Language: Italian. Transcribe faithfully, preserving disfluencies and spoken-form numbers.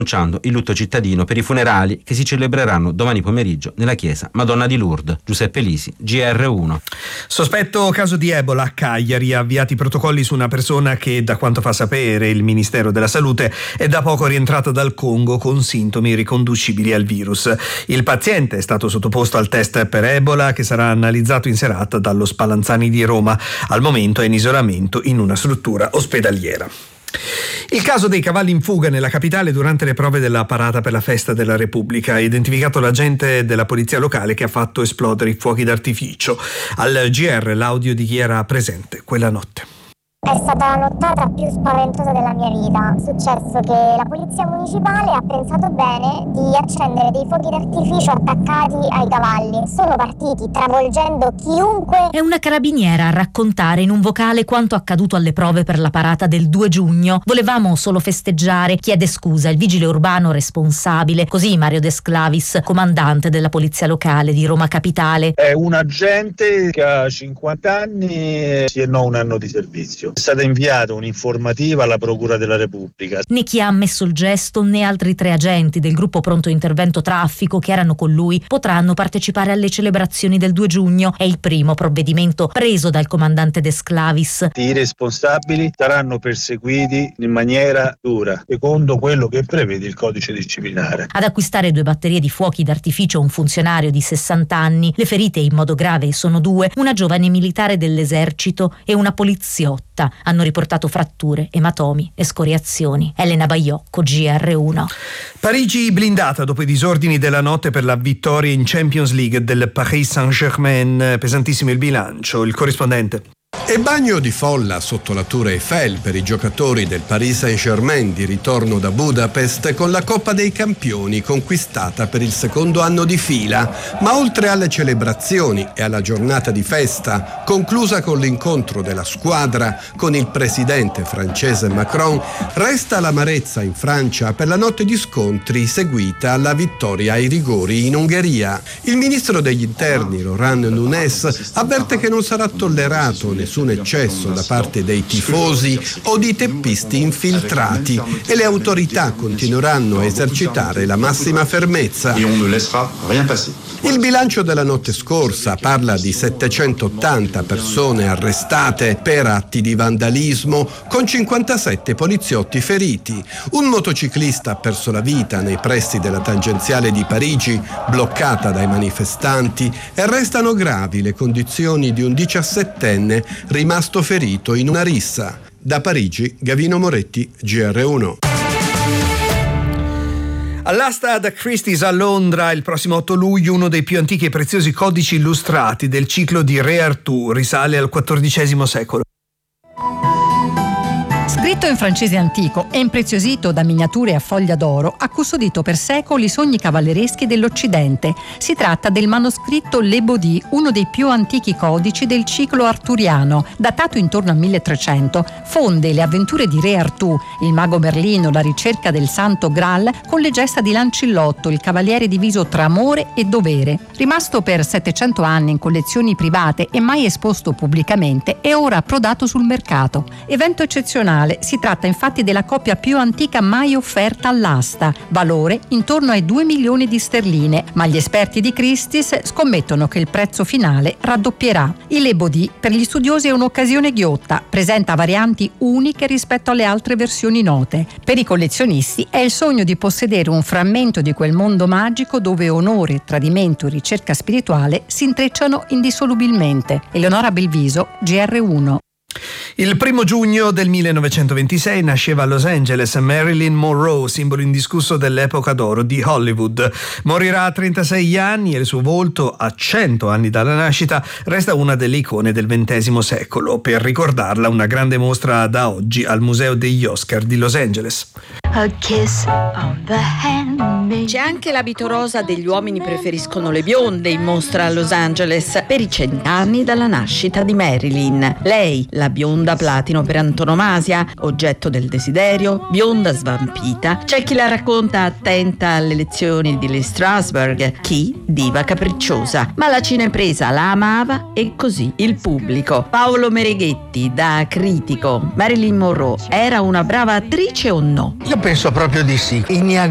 annunciando il lutto cittadino per i funerali che si celebreranno domani pomeriggio nella chiesa Madonna di Lourdes. Giuseppe Lisi, G R uno. Sospetto caso di Ebola a Cagliari, avviati protocolli su una persona che, da quanto fa sapere il Ministero della Salute, è da poco rientrata dal Congo con sintomi riconducibili al virus. Il paziente è stato sottoposto al test per Ebola che sarà analizzato in serata dallo Spallanzani di Roma. Al momento è in isolamento in una struttura ospedaliera. Il caso dei cavalli in fuga nella capitale durante le prove della parata per la festa della Repubblica ha identificato l'agente della polizia locale che ha fatto esplodere i fuochi d'artificio. Al G R l'audio di chi era presente quella notte. È stata la nottata più spaventosa della mia vita. È successo che la polizia municipale ha pensato bene di accendere dei fuochi d'artificio attaccati ai cavalli. Sono partiti travolgendo chiunque. È una carabiniera a raccontare in un vocale quanto accaduto alle prove per la parata del due giugno. Volevamo solo festeggiare, chiede scusa il vigile urbano responsabile, così Mario De Sclavis, comandante della polizia locale di Roma Capitale. È un agente che ha cinquanta anni e sì e no un anno di servizio. È stata inviata un'informativa alla Procura della Repubblica. Né chi ha ammesso il gesto né altri tre agenti del gruppo pronto intervento traffico che erano con lui potranno partecipare alle celebrazioni del due giugno. È il primo provvedimento preso dal comandante De Sclavis. I responsabili saranno perseguiti in maniera dura, secondo quello che prevede il codice disciplinare. Ad acquistare due batterie di fuochi d'artificio un funzionario di sessanta anni. Le ferite in modo grave sono due, una giovane militare dell'esercito e una poliziotta. Hanno riportato fratture, ematomi e scoriazioni. Elena Baiocco, G R uno. Parigi blindata dopo i disordini della notte per la vittoria in Champions League del Paris Saint-Germain. Pesantissimo il bilancio. Il corrispondente. E bagno di folla sotto la Tour Eiffel per i giocatori del Paris Saint-Germain di ritorno da Budapest con la Coppa dei Campioni conquistata per il secondo anno di fila. Ma oltre alle celebrazioni e alla giornata di festa, conclusa con l'incontro della squadra con il presidente francese Macron, resta l'amarezza in Francia per la notte di scontri seguita alla vittoria ai rigori in Ungheria. Il ministro degli interni, Laurent Nunez, avverte che non sarà tollerato nessun eccesso da parte dei tifosi o di teppisti infiltrati e le autorità continueranno a esercitare la massima fermezza. Il bilancio della notte scorsa parla di settecentottanta persone arrestate per atti di vandalismo, con cinquantasette poliziotti feriti. Un motociclista ha perso la vita nei pressi della tangenziale di Parigi, bloccata dai manifestanti, e restano gravi le condizioni di un diciassettenne rimasto ferito in una rissa. Da Parigi, Gavino Moretti, G R uno. All'asta da Christie's a Londra il prossimo otto luglio uno dei più antichi e preziosi codici illustrati del ciclo di Re Artù, risale al quattordicesimo secolo. Scritto in francese antico e impreziosito da miniature a foglia d'oro, ha custodito per secoli i sogni cavallereschi dell'Occidente. Si tratta del manoscritto Le Bodhi, uno dei più antichi codici del ciclo arturiano. Datato intorno al milletrecento, fonde le avventure di Re Artù, il mago Merlino, la ricerca del Santo Graal, con le gesta di Lancillotto, il cavaliere diviso tra amore e dovere. Rimasto per settecento anni in collezioni private e mai esposto pubblicamente, è ora approdato sul mercato. Evento eccezionale. Si tratta infatti della copia più antica mai offerta all'asta, valore intorno ai due milioni di sterline, ma gli esperti di Christie's scommettono che il prezzo finale raddoppierà. Il Le Bodhi per gli studiosi è un'occasione ghiotta, presenta varianti uniche rispetto alle altre versioni note. Per i collezionisti è il sogno di possedere un frammento di quel mondo magico dove onore, tradimento e ricerca spirituale si intrecciano indissolubilmente. Eleonora Belviso, G R uno. Il primo giugno del millenovecentoventisei nasceva a Los Angeles Marilyn Monroe, simbolo indiscusso dell'epoca d'oro di Hollywood. Morirà a trentasei anni e il suo volto, a cento anni dalla nascita, resta una delle icone del ventesimo secolo. Per ricordarla, una grande mostra da oggi al Museo degli Oscar di Los Angeles. A kiss on the hand. C'è anche l'abito rosa degli uomini preferiscono le bionde in mostra a Los Angeles per i cent'anni dalla nascita di Marilyn. Lei, la bionda platino per antonomasia, oggetto del desiderio, bionda svampita. C'è chi la racconta attenta alle lezioni di Lee Strasberg, chi diva capricciosa. Ma la cinepresa la amava e così il pubblico. Paolo Mereghetti, da critico: Marilyn Monroe era una brava attrice o no? Io penso proprio di sì. I